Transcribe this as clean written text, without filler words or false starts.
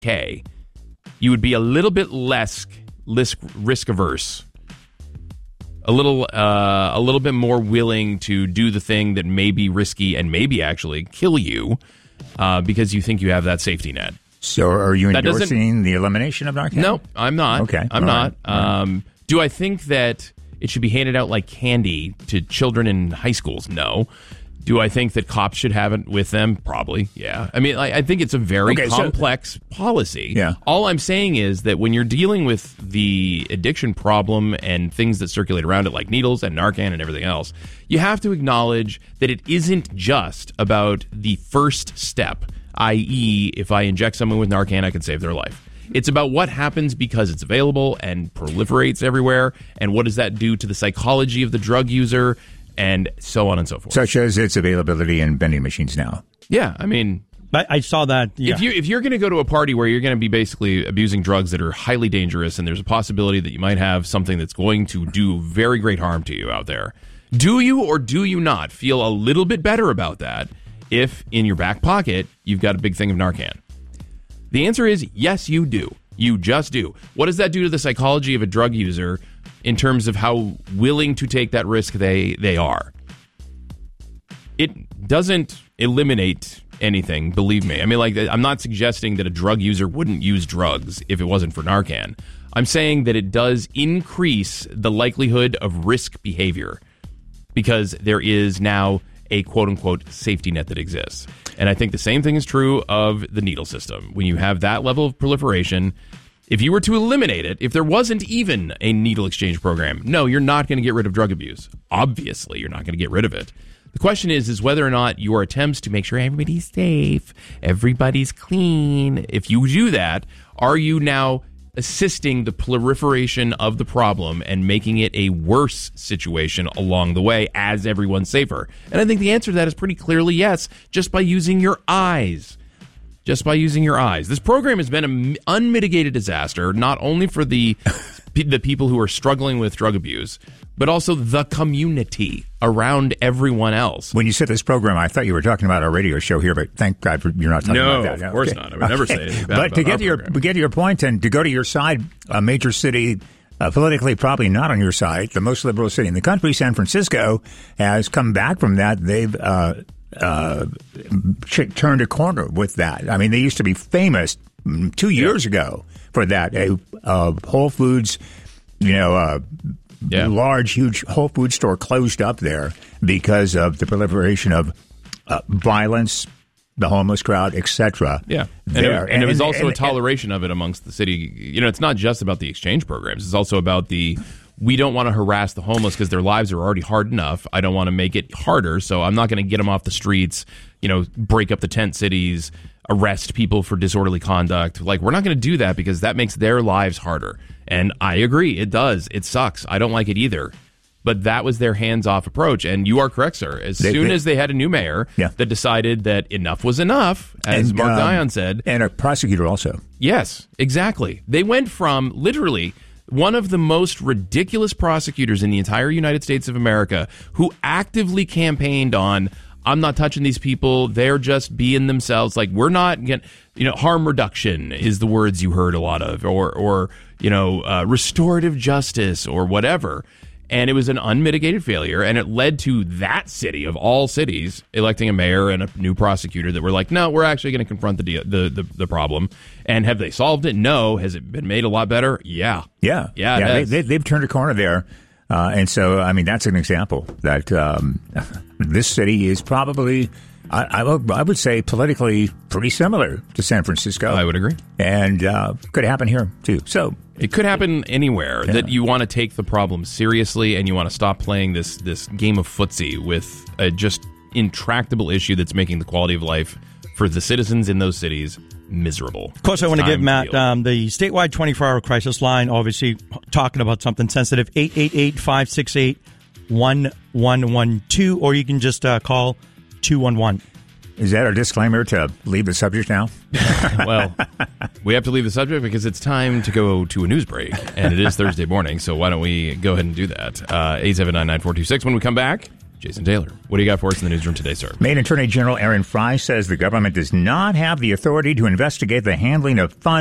okay, you would be a little bit less risk averse. A little bit more willing to do the thing that may be risky and maybe actually kill you because you think you have that safety net. So are you endorsing the elimination of Narcan? No, I'm not. Okay. I'm not. Right. Do I think that it should be handed out like candy to children in high schools? No. Do I think that cops should have it with them? Probably, yeah. I mean, I think it's a very complex policy. Yeah. All I'm saying is that when you're dealing with the addiction problem and things that circulate around it, like needles and Narcan and everything else, you have to acknowledge that it isn't just about the first step, i.e., if I inject someone with Narcan, I can save their life. It's about what happens because it's available and proliferates everywhere, and what does that do to the psychology of the drug user, and so on and so forth. Such as its availability in vending machines now. Yeah, I mean, I saw that. Yeah. If you're going to go to a party where you're going to be basically abusing drugs that are highly dangerous, and there's a possibility that you might have something that's going to do very great harm to you out there, do you or do you not feel a little bit better about that if in your back pocket you've got a big thing of Narcan? The answer is yes, you do. You just do. What does that do to the psychology of a drug user in terms of how willing to take that risk they are? It doesn't eliminate anything, believe me. I mean, like, I'm not suggesting that a drug user wouldn't use drugs if it wasn't for Narcan. I'm saying that it does increase the likelihood of risk behavior because there is now a quote-unquote safety net that exists. And I think the same thing is true of the needle system. When you have that level of proliferation, if you were to eliminate it, if there wasn't even a needle exchange program, no, you're not going to get rid of drug abuse. Obviously, you're not going to get rid of it. The question is whether or not your attempts to make sure everybody's safe, everybody's clean, if you do that, are you now assisting the proliferation of the problem and making it a worse situation along the way as everyone's safer? And I think the answer to that is pretty clearly yes, just by using your eyes. Just by using your eyes. This program has been an unmitigated disaster, not only for the people who are struggling with drug abuse, but also the community around everyone else. When you said this program, I thought you were talking about our radio show here, but thank God you're not talking about that. No, of course not. I would never say anything bad But to get to your point and to go to your side, a major city, politically probably not on your side, the most liberal city in the country, San Francisco, has come back from that. They've turned a corner with that. I mean, they used to be famous 2 years ago for that. Whole Foods, large, huge Whole Foods store closed up there because of the proliferation of violence, the homeless crowd, etc. Yeah, and it was also a toleration of it amongst the city. It's not just about the exchange programs. It's also about we don't want to harass the homeless because their lives are already hard enough. I don't want to make it harder, so I'm not going to get them off the streets, break up the tent cities, arrest people for disorderly conduct. Like, we're not going to do that because that makes their lives harder. And I agree, it does. It sucks. I don't like it either. But that was their hands-off approach. And you are correct, sir. As soon as they had a new mayor that decided that enough was enough, as Mark Dion said. And a prosecutor also. Yes, exactly. They went from literally one of the most ridiculous prosecutors in the entire United States of America who actively campaigned on, I'm not touching these people, they're just being themselves. Like, we're not getting, harm reduction is the words you heard a lot of, or restorative justice or whatever. And it was an unmitigated failure, and it led to that city of all cities electing a mayor and a new prosecutor that were like, no, we're actually going to confront the problem. And have they solved it? No. Has it been made a lot better? Yeah. They've turned a corner there. And so, I mean, that's an example that this city is probably, I would say, politically pretty similar to San Francisco. I would agree. And could happen here, too. So it could happen anywhere that you want to take the problem seriously and you want to stop playing this game of footsie with a just intractable issue that's making the quality of life for the citizens in those cities miserable. Of course, I want to give Matt the statewide 24-hour crisis line, obviously talking about something sensitive, 888-568-1112, or you can just call 211. Is that our disclaimer to leave the subject now? Well, we have to leave the subject because it's time to go to a news break, and it is Thursday morning, so why don't we go ahead and do that. 879-9426. When we come back, Jason Taylor. What do you got for us in the newsroom today, sir? Maine Attorney General Aaron Fry says the government does not have the authority to investigate the handling of funds